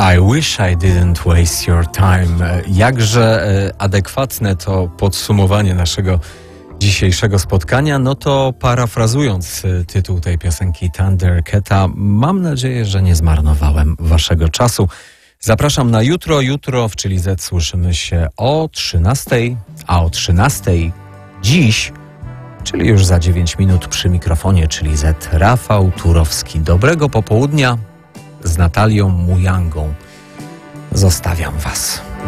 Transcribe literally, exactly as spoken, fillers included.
I wish I didn't waste your time. Jakże adekwatne to podsumowanie naszego dzisiejszego spotkania. No to parafrazując tytuł tej piosenki Thundercata, mam nadzieję, że nie zmarnowałem waszego czasu. Zapraszam na jutro. Jutro w Czyli Z słyszymy się o trzynastej, a o trzynastej dziś, czyli już za dziewięć minut przy mikrofonie Czyli Z, Rafał Turowski. Dobrego popołudnia z Natalią Mujangą. Zostawiam was.